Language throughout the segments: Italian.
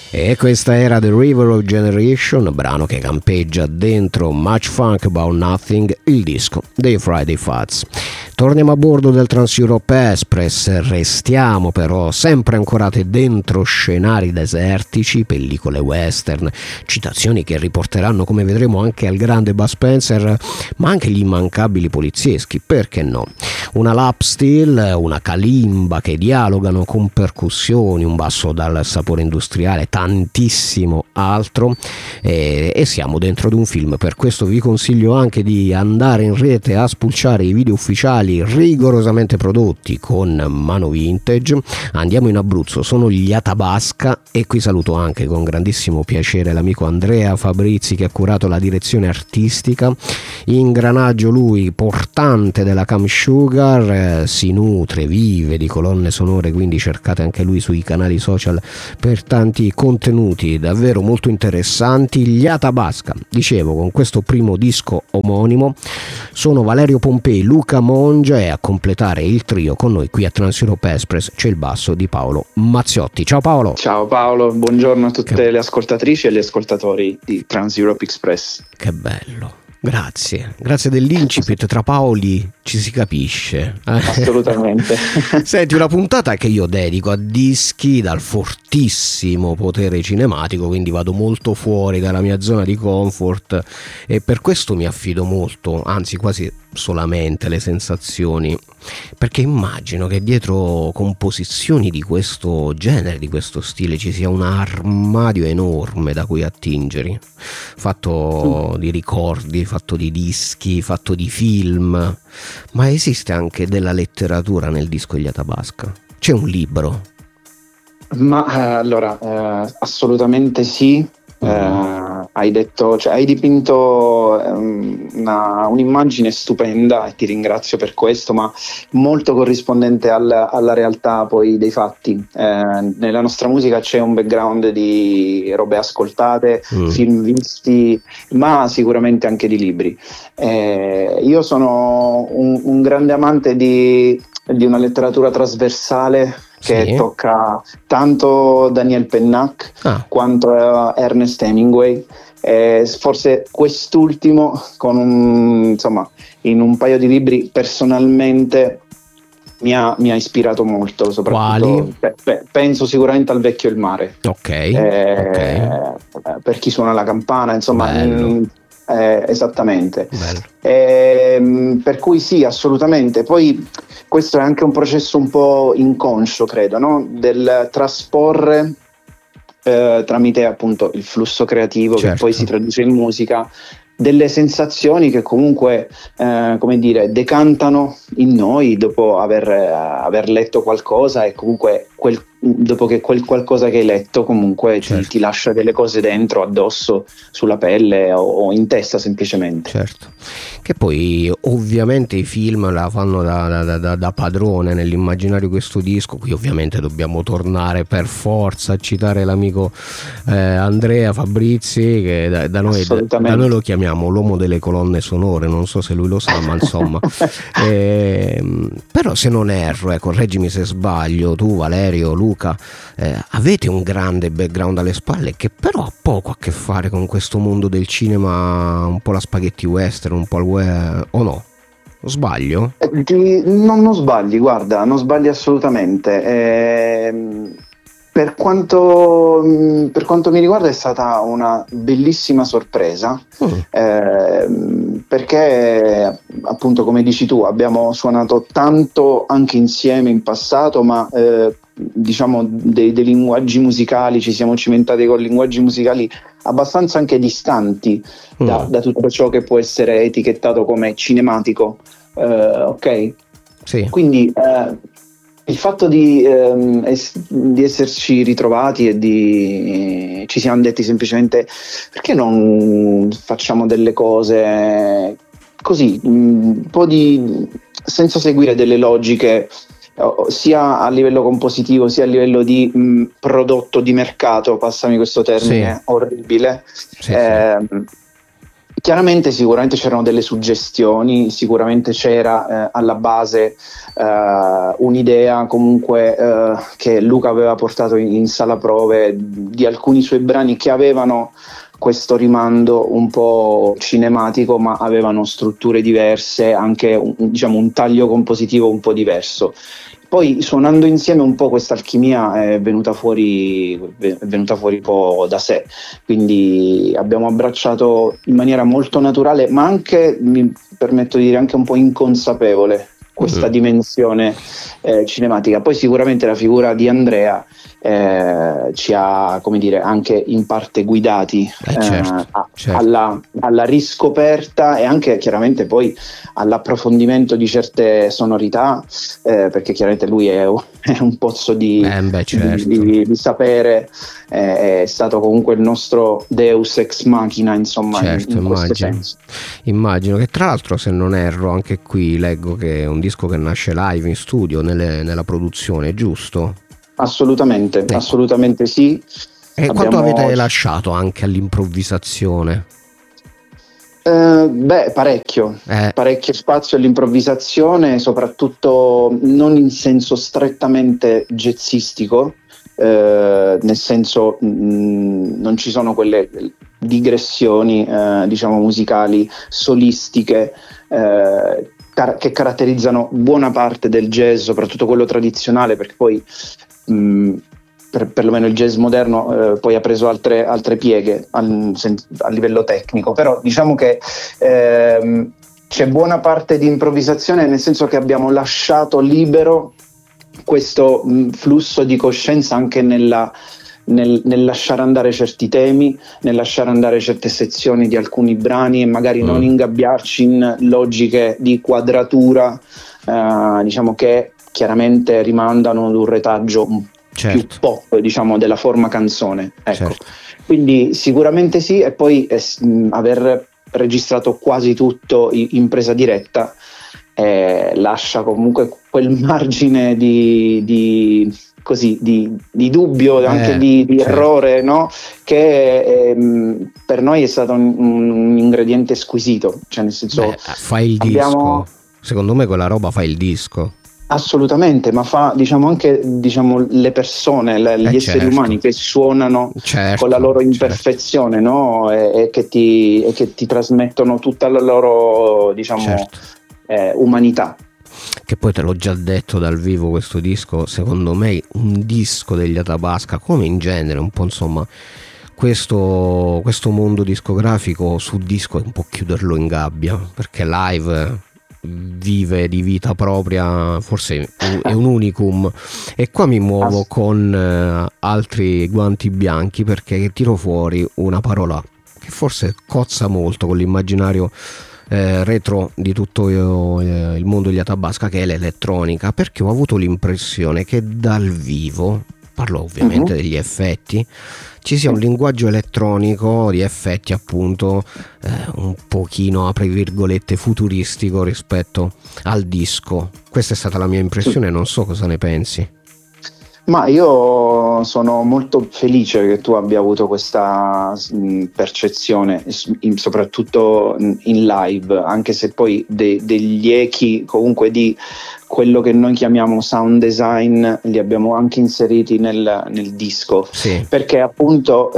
E questa era The River of Generation, brano che campeggia dentro Much Funk About Nothing, il disco dei Friday Fats. Torniamo a bordo del Trans-Europe Express, restiamo però sempre ancorate dentro scenari desertici, pellicole western, citazioni che riporteranno, come vedremo, anche al grande Bud Spencer, ma anche gli immancabili polizieschi, perché no? Una lap steel, una kalimba che dialogano con percussioni, un basso dal sapore industriale, tantissimo altro, e siamo dentro ad un film. Per questo vi consiglio anche di andare in rete a spulciare i video ufficiali rigorosamente prodotti con mano vintage. Andiamo in Abruzzo, sono gli Atabasca, e qui saluto anche con grandissimo piacere l'amico Andrea Fabrizi che ha curato la direzione artistica. Ingranaggio lui, portante della Cam Sugar, si nutre, vive di colonne sonore, quindi cercate anche lui sui canali social per tanti contenuti davvero molto interessanti. Gli Atabasca, dicevo, con questo primo disco omonimo sono Valerio Pompei, Luca Mongia, e a completare il trio con noi qui a Trans-Europe Express c'è il basso di Paolo Mazziotti. Ciao Paolo. Ciao Paolo, buongiorno a tutte le ascoltatrici e gli ascoltatori di Trans-Europe Express. Che bello. Grazie dell'incipit, tra Paoli ci si capisce. Assolutamente. Senti, una puntata che io dedico a dischi dal fortissimo potere cinematico, quindi vado molto fuori dalla mia zona di comfort e per questo mi affido molto, anzi quasi solamente, le sensazioni, perché immagino che dietro composizioni di questo genere, di questo stile, ci sia un armadio enorme da cui attingere, fatto di ricordi, fatto di dischi, fatto di film. Ma esiste anche della letteratura nel disco degli Atabasca? C'è un libro? Ma allora, assolutamente sì. Hai detto, cioè, hai dipinto un'immagine stupenda e ti ringrazio per questo, ma molto corrispondente alla realtà poi dei fatti. Nella nostra musica c'è un background di robe ascoltate, film visti, ma sicuramente anche di libri. Io sono un grande amante di una letteratura trasversale che tocca tanto Daniel Pennac quanto Ernest Hemingway, forse quest'ultimo in un paio di libri personalmente mi ha ispirato molto, soprattutto penso sicuramente al Vecchio e il mare, per chi suona la campana, insomma. Esattamente. Per cui sì, assolutamente. Poi questo è anche un processo un po' inconscio, credo, no? Del trasporre tramite appunto il flusso creativo, che poi si traduce in musica, delle sensazioni che comunque decantano in noi dopo aver letto qualcosa, e comunque dopo che quel qualcosa che hai letto comunque ti lascia delle cose dentro, addosso, sulla pelle o in testa semplicemente. Certo, che poi ovviamente i film la fanno da padrone nell'immaginario questo disco. Qui ovviamente dobbiamo tornare per forza a citare l'amico Andrea Fabrizi, che da noi lo chiamiamo l'uomo delle colonne sonore, non so se lui lo sa, ma insomma però se non erro, correggimi se sbaglio, tu Valerio, Luca, avete un grande background alle spalle che però ha poco a che fare con questo mondo del cinema, un po' la spaghetti western, un po' o no? Sbaglio? Non sbagli, guarda, non sbagli assolutamente. Per quanto mi riguarda è stata una bellissima sorpresa, perché appunto, come dici tu, abbiamo suonato tanto anche insieme in passato, ma diciamo dei linguaggi musicali, ci siamo cimentati con linguaggi musicali abbastanza anche distanti da tutto ciò che può essere etichettato come cinematico, ok? Sì. Quindi il fatto di esserci ritrovati e ci siamo detti semplicemente: perché non facciamo delle cose così, un po' senza seguire delle logiche, sia a livello compositivo sia a livello di prodotto di mercato, passami questo termine orribile. Chiaramente sicuramente c'erano delle suggestioni, sicuramente c'era alla base un'idea comunque che Luca aveva portato in sala prove di alcuni suoi brani che avevano questo rimando un po' cinematico, ma avevano strutture diverse, anche diciamo un taglio compositivo un po' diverso. Poi suonando insieme un po' questa alchimia è venuta fuori un po' da sé, quindi abbiamo abbracciato in maniera molto naturale, ma anche, mi permetto di dire, anche un po' inconsapevole questa dimensione cinematica. Poi sicuramente la figura di Andrea ci ha, come dire, anche in parte guidati certo. alla riscoperta e anche chiaramente poi all'approfondimento di certe sonorità, perché chiaramente lui è un pozzo di sapere, è stato comunque il nostro Deus ex machina, insomma, in questo senso. Immagino che, tra l'altro, se non erro, anche qui leggo che è un disco che nasce live in studio nella produzione, giusto? Assolutamente sì. E quanto avete lasciato anche all'improvvisazione? Parecchio spazio all'improvvisazione, soprattutto non in senso strettamente jazzistico, nel senso non ci sono quelle digressioni diciamo musicali solistiche che caratterizzano buona parte del jazz, soprattutto quello tradizionale, perché poi perlomeno il jazz moderno poi ha preso altre pieghe a livello tecnico, però diciamo che c'è buona parte di improvvisazione, nel senso che abbiamo lasciato libero questo flusso di coscienza anche nel lasciare andare certi temi, nel lasciare andare certe sezioni di alcuni brani e magari non ingabbiarci in logiche di quadratura, diciamo, che chiaramente rimandano ad un retaggio più pop, diciamo, della forma canzone, ecco. Certo. Quindi sicuramente sì, e poi aver registrato quasi tutto in presa diretta lascia comunque quel margine di dubbio, anche di errore, no? Che per noi è stato un ingrediente squisito, cioè nel senso fa il disco, secondo me quella roba fa il disco. Assolutamente, ma fa, diciamo, anche, diciamo, le persone, gli esseri umani che suonano con la loro imperfezione, no? e che ti trasmettono tutta la loro, diciamo, umanità. Che poi te l'ho già detto dal vivo, questo disco secondo me è un disco degli Atabasca, come in genere un po', insomma, questo mondo discografico su disco è un po' chiuderlo in gabbia, perché live vive di vita propria, forse è un unicum, e qua mi muovo con altri guanti bianchi, perché tiro fuori una parola che forse cozza molto con l'immaginario retro di tutto il mondo degli Atabasca, che è l'elettronica, perché ho avuto l'impressione che dal vivo, parlo ovviamente degli effetti, ci sia un linguaggio elettronico di effetti, appunto, un pochino, apri virgolette, futuristico rispetto al disco. Questa è stata la mia impressione, non so cosa ne pensi. Ma io sono molto felice che tu abbia avuto questa percezione, soprattutto in live, anche se poi degli echi comunque di quello che noi chiamiamo sound design li abbiamo anche inseriti nel disco, perché appunto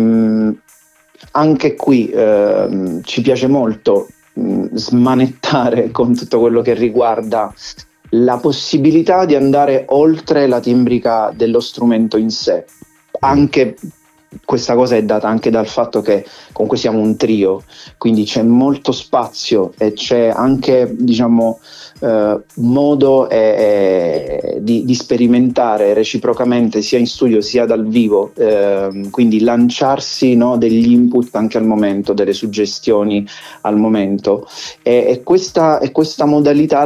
anche qui ci piace molto smanettare con tutto quello che riguarda la possibilità di andare oltre la timbrica dello strumento in sé. Anche questa cosa è data anche dal fatto che comunque siamo un trio, quindi c'è molto spazio e c'è anche, diciamo, modo di sperimentare reciprocamente sia in studio sia dal vivo, quindi lanciarsi, no, degli input anche al momento, delle suggestioni al momento, e questa modalità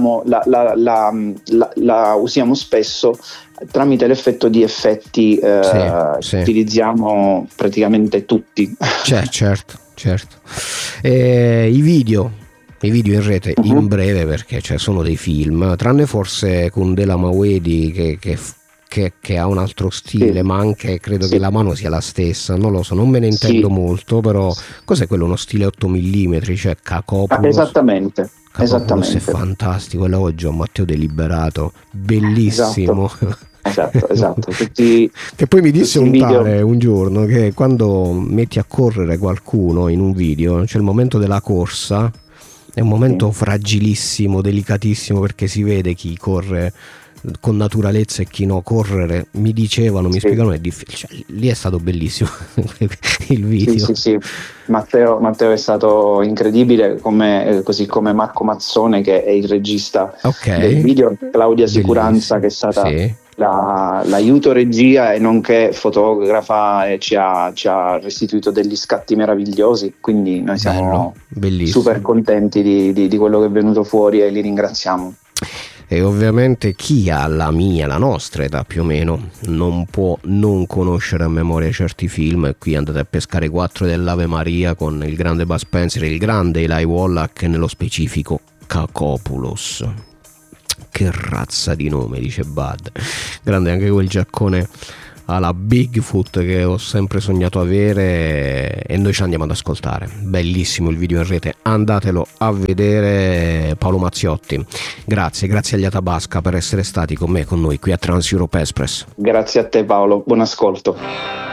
la usiamo spesso tramite l'effetto di effetti che utilizziamo praticamente tutti. Certo. I video in rete in breve, perché sono dei film, tranne forse con Dela Mawedi che che ha un altro stile, Sì. ma anche credo Sì. che la mano sia la stessa, non lo so, non me ne intendo Sì. molto, però cos'è quello, uno stile 8 mm, cioè Esattamente, Cacopulos è esattamente. fantastico, e là oggi ho Matteo Deliberato, Esatto, bellissimo. esatto. Tutti, Che poi mi disse tutti i un video. tale un giorno che quando metti a correre qualcuno in un video, c'è il momento della corsa, è un Sì. momento fragilissimo, delicatissimo, perché si vede chi corre con naturalezza e chi no. Correre, mi dicevano, mi Sì. spiegavano, è difficile, cioè, lì è stato bellissimo il Sì, video. sì, sì. Matteo è stato incredibile, così come Marco Mazzone, che è il regista Ok, del video, Claudia Sicuranza, che bellissimo, è stata sì, l'aiuto regia e nonché fotografa, e ci ha restituito degli scatti meravigliosi, quindi noi bello, siamo super bellissimo. contenti di quello che è venuto fuori e li ringraziamo. E ovviamente chi ha la nostra età più o meno, non può non conoscere a memoria certi film, e qui andate a pescare 4 dell'Ave Maria con il grande Bud Spencer, il grande Eli Wallach e nello specifico Cacopulos. Che razza di nome, dice Bud. Grande anche quel giaccone alla Bigfoot che ho sempre sognato avere, e noi ci andiamo ad ascoltare. Bellissimo il video in rete, andatelo a vedere. Paolo Mazziotti, grazie agli Atabasca per essere stati con me, con noi qui a Trans Europe Express. Grazie a te Paolo, buon ascolto.